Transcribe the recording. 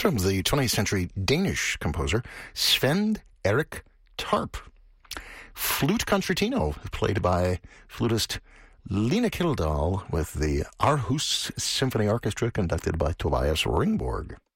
from the 20th century Danish composer Sven Erik Tarp. Flute Concertino, played by flutist Lena Kildahl with the Aarhus Symphony Orchestra, conducted by Tobias Ringborg.